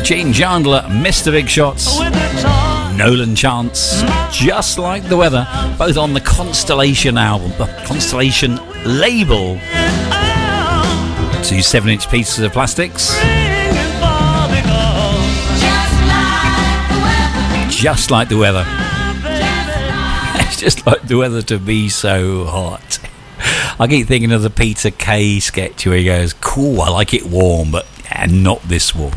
Gene Chandler, Mr. Big Shots, Nolan Chance, Just Like the Weather, both on the Constellation album, the Constellation label. 2 7-inch pieces of plastics. Just like the weather. It's just like the weather to be so hot. I keep thinking of the Peter Kay sketch where he goes, cool, I like it warm, but not this warm.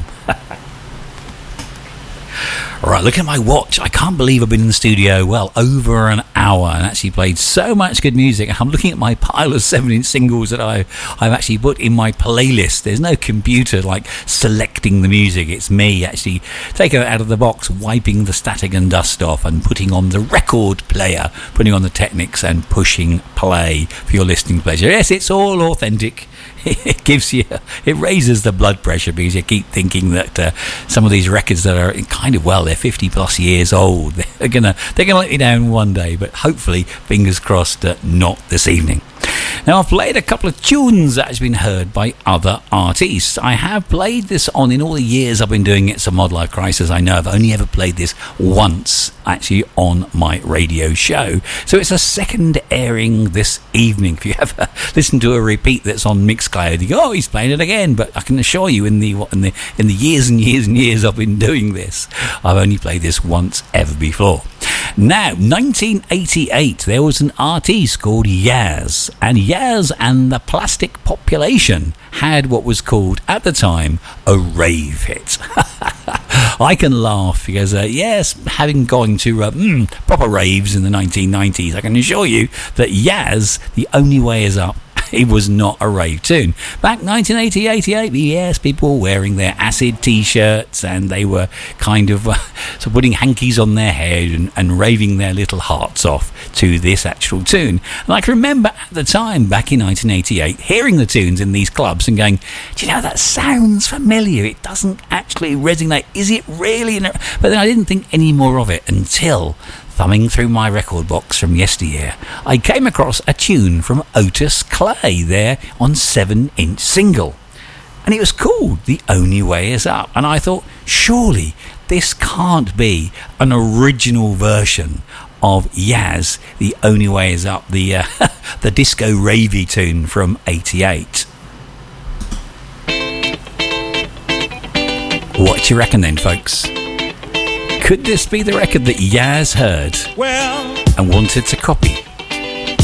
Right, look at my watch. I can't believe I've been in the studio, well, over an hour and actually played so much good music. I'm looking at my pile of 7-inch singles that I've actually put in my playlist. There's no computer like selecting the music. It's me actually taking it out of the box, wiping the static and dust off and putting on the record player, putting on the Technics and pushing play for your listening pleasure. Yes, it's all authentic. It gives you, it raises the blood pressure because you keep thinking that some of these records that are kind of, well, they're 50 plus years old, they're gonna let you down one day, but hopefully, fingers crossed, not this evening. Now, I've played a couple of tunes that has been heard by other artists. I have played this on, in all the years I've been doing It's a Mod Life Crisis, I know I've only ever played this once, actually, on my radio show. So it's a second airing this evening. If you ever listen to a repeat that's on Mixcloud, you go, oh, he's playing it again. But I can assure you, in the years and years and years I've been doing this, I've only played this once ever before. Now, 1988, there was an artiste called Yaz, and Yaz and the Plastic Population had what was called, at the time, a rave hit. I can laugh because, yes, having gone to proper raves in the 1990s, I can assure you that Yaz, The Only Way Is Up, it was not a rave tune. Back 1988, yes, people were wearing their acid t-shirts and they were kind of so putting hankies on their head and raving their little hearts off to this actual tune. And I can remember at the time, back in 1988, hearing the tunes in these clubs and going, do you know, that sounds familiar. It doesn't actually resonate. Is it really? But then I didn't think any more of it until, thumbing through my record box from yesteryear, I came across a tune from Otis Clay there on 7-inch single. And it was called The Only Way Is Up. And I thought, surely this can't be an original version of Yaz, The Only Way Is Up, the disco ravey tune from 88. What do you reckon then, folks? Could this be the record that Yaz heard and wanted to copy?